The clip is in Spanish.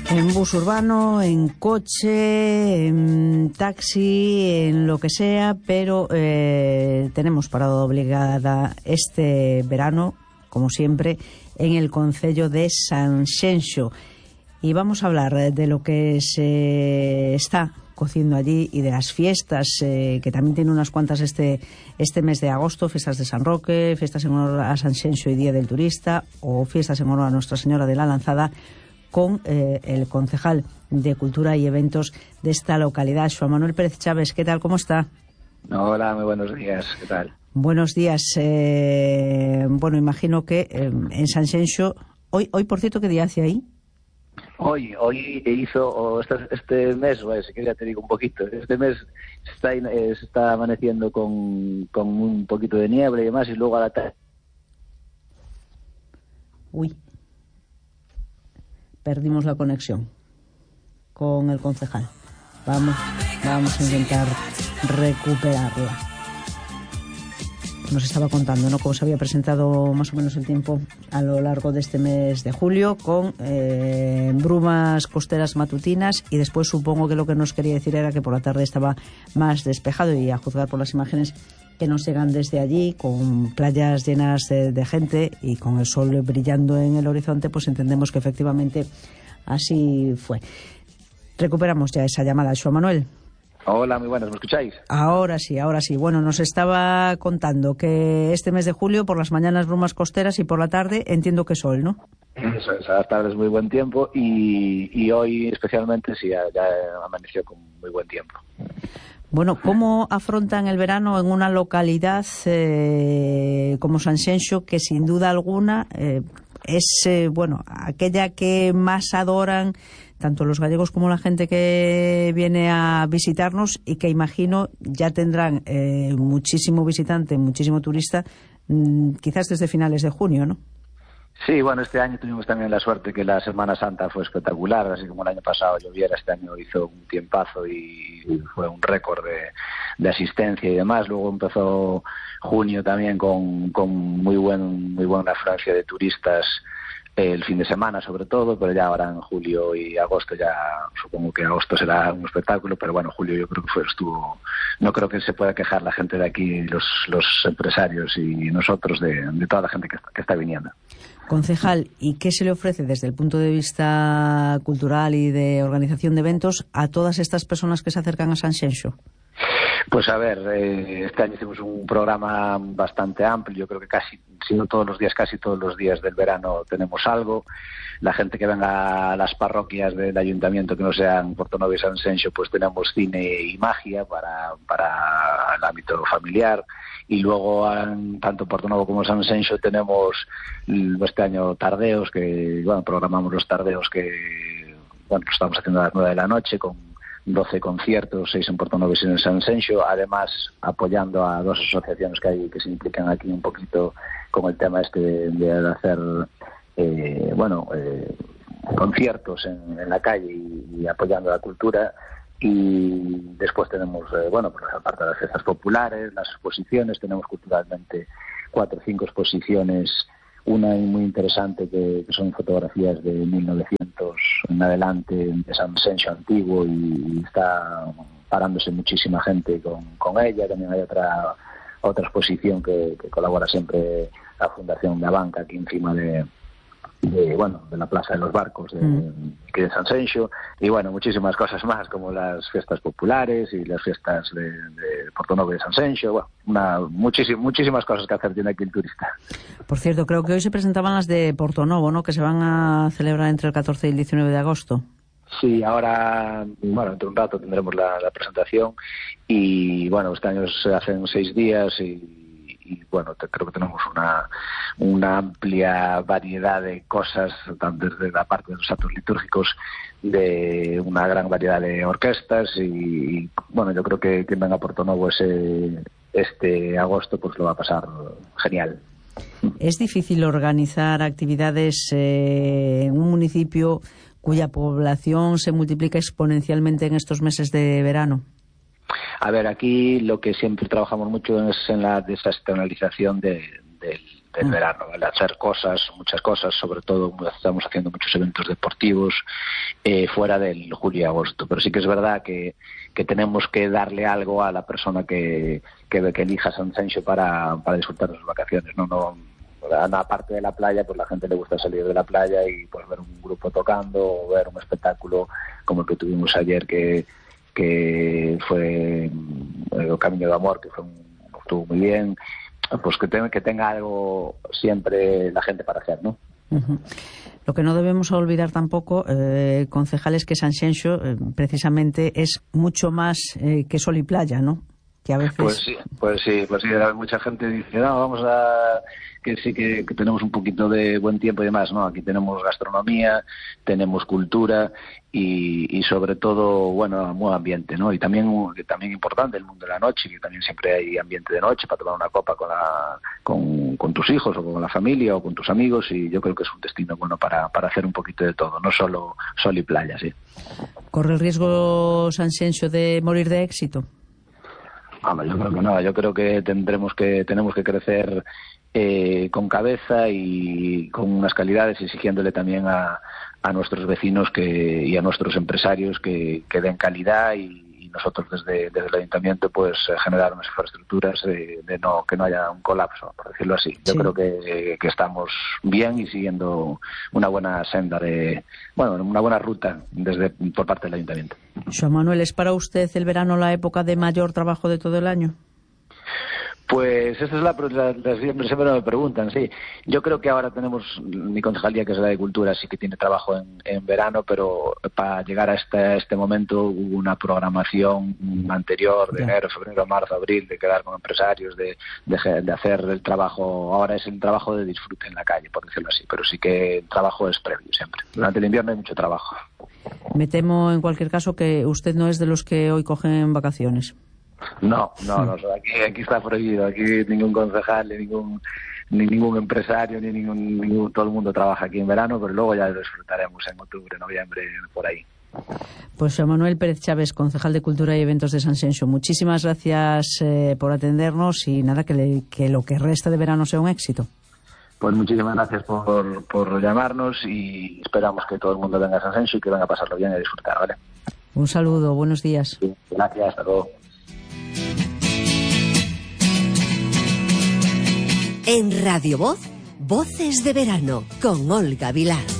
En bus urbano, en coche, en taxi, en lo que sea, pero tenemos parada obligada este verano, como siempre, en el concello de Sanxenxo. Y vamos a hablar de lo que se está cociendo allí y de las fiestas, que también tiene unas cuantas este mes de agosto, fiestas de San Roque, fiestas en honor a Sanxenxo y Día del Turista, o fiestas en honor a Nuestra Señora de la Lanzada, con el concejal de Cultura y Eventos de esta localidad, Xoán Manuel Pérez Chávez. ¿Qué tal? ¿Cómo está? Hola, muy buenos días. ¿Qué tal? Buenos días. Bueno, imagino que en Sanxenxo, hoy, por cierto, ¿qué día hace ahí? Hoy hizo, este mes, bueno, si quería te digo un poquito, este mes se está amaneciendo con un poquito de niebla y demás, y luego a la tarde... Uy, perdimos la conexión con el concejal. Vamos a intentar recuperarla. Nos estaba contando, ¿no?, cómo se había presentado más o menos el tiempo a lo largo de este mes de julio, con brumas costeras matutinas, y después supongo que lo que nos quería decir era que por la tarde estaba más despejado, y a juzgar por las imágenes que nos llegan desde allí, con playas llenas de gente y con el sol brillando en el horizonte, pues entendemos que efectivamente así fue. Recuperamos ya esa llamada. Xoán Manuel. Hola, muy buenas, ¿me escucháis? Ahora sí. Bueno, nos estaba contando que este mes de julio, por las mañanas brumas costeras y por la tarde entiendo que sol, ¿no? Eso es, a las tardes muy buen tiempo y hoy especialmente sí, ya amaneció con muy buen tiempo. Bueno, ¿cómo afrontan el verano en una localidad como Sanxenxo, que sin duda alguna es aquella que más adoran tanto los gallegos como la gente que viene a visitarnos, y que imagino ya tendrán muchísimo visitante, muchísimo turista, quizás desde finales de junio, ¿no? Sí, bueno, este año tuvimos también la suerte que la Semana Santa fue espectacular, así como el año pasado lloviera, este año hizo un tiempazo y fue un récord de asistencia y demás. Luego empezó junio también con muy buena afluencia de turistas, el fin de semana sobre todo, pero ya ahora en julio y agosto, ya supongo que agosto será un espectáculo, pero bueno, julio yo creo que estuvo, no creo que se pueda quejar la gente de aquí, los empresarios y nosotros, de toda la gente que está viniendo. Concejal, ¿y qué se le ofrece desde el punto de vista cultural y de organización de eventos a todas estas personas que se acercan a Sanxenxo? Pues a ver, este año hicimos un programa bastante amplio. Yo creo que casi todos los días del verano tenemos algo. La gente que venga a las parroquias del ayuntamiento que no sean Portonovo y Sanxenxo, pues tenemos cine y magia para el ámbito familiar. Y luego, tanto en Portonovo como en Sanxenxo, tenemos este año tardeos, que programamos los tardeos que lo estamos haciendo a las 9 de la noche, con 12 conciertos, 6 en Portonovo y 6 en Sanxenxo, además apoyando a 2 asociaciones que hay que se implican aquí un poquito con el tema de hacer conciertos en la calle y apoyando la cultura. Y después tenemos, pues aparte de las fiestas populares, las exposiciones, tenemos culturalmente 4 o 5 exposiciones, una muy interesante que son fotografías de 1900 en adelante de Sanxenxo antiguo, y está parándose muchísima gente con ella. También hay otra exposición que colabora siempre la Fundación La Banca, aquí encima de la Plaza de los Barcos de Sanxenxo, y muchísimas cosas más, como las fiestas populares y las fiestas de Portonovo y de Sanxenxo. Muchísimas cosas que hacer tiene aquí el turista. Por cierto, creo que hoy se presentaban las de Portonovo, ¿no?, que se van a celebrar entre el 14 y el 19 de agosto. Sí, ahora, entre un rato tendremos la presentación, y este año se hacen 6 días y creo que tenemos una amplia variedad de cosas, tanto desde la parte de los actos litúrgicos, de una gran variedad de orquestas, y yo creo que quien venga a Portonovo este agosto pues lo va a pasar genial. ¿Es difícil organizar actividades en un municipio cuya población se multiplica exponencialmente en estos meses de verano? A ver, aquí lo que siempre trabajamos mucho es en la desestacionalización del del verano, ¿vale? Hacer cosas, muchas cosas, sobre todo estamos haciendo muchos eventos deportivos fuera del julio y agosto, pero sí que es verdad que tenemos que darle algo a la persona que elija San Xenxo para disfrutar de sus vacaciones, no aparte de la playa, pues la gente le gusta salir de la playa y pues ver un grupo tocando o ver un espectáculo como el que tuvimos ayer que fue el Camino de Amor, que estuvo muy bien, pues que tenga algo siempre la gente para hacer, ¿no? Uh-huh. Lo que no debemos olvidar tampoco, concejales, que San Xenxo precisamente es mucho más que sol y playa, ¿no? Que a veces... Pues sí, mucha gente dice, no, vamos a... que sí que tenemos un poquito de buen tiempo y demás, ¿no? Aquí tenemos gastronomía, tenemos cultura y sobre todo, bueno, buen ambiente, ¿no? Y también importante el mundo de la noche, que también siempre hay ambiente de noche para tomar una copa con tus hijos o con la familia o con tus amigos, y yo creo que es un destino bueno para hacer un poquito de todo, no solo sol y playa, sí. ¿Corre el riesgo San Xenxo de morir de éxito? Yo creo que no, yo creo que tenemos que crecer con cabeza y con unas calidades, exigiéndole también a nuestros vecinos y a nuestros empresarios que den calidad, y nosotros desde el ayuntamiento pues generar unas infraestructuras que no haya un colapso, por decirlo así. Yo creo que estamos bien y siguiendo una buena senda una buena ruta por parte del ayuntamiento. Joan Manuel, ¿es para usted el verano la época de mayor trabajo de todo el año? Pues esa es siempre me preguntan, sí. Yo creo que ahora tenemos mi concejalía, que es la de Cultura, sí que tiene trabajo en verano, pero para llegar a este momento hubo una programación anterior de enero, febrero, marzo, abril, de quedar con empresarios, de hacer el trabajo. Ahora es el trabajo de disfrute en la calle, por decirlo así, pero sí que el trabajo es previo siempre. Durante el invierno hay mucho trabajo. Me temo, en cualquier caso, que usted no es de los que hoy cogen vacaciones. No, aquí está prohibido. Aquí ningún concejal, ni ningún empresario, ni ningún todo el mundo trabaja aquí en verano, pero luego ya lo disfrutaremos en octubre, noviembre, por ahí. Pues Joan Manuel Pérez Chávez, concejal de Cultura y Eventos de San Xenxo, muchísimas gracias por atendernos, y nada, que lo que resta de verano sea un éxito. Pues muchísimas gracias por llamarnos, y esperamos que todo el mundo venga a San Xenxo y que venga a pasarlo bien y a disfrutar, ¿vale? Un saludo, buenos días. Sí, gracias, hasta luego. En Radio Voz, Voces de Verano, con Olga Vilar.